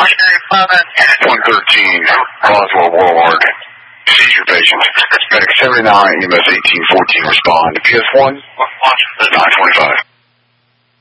113, Roswell Boulevard. Seizure patient. Medic 79, EMS 1814, respond. PS1, 925.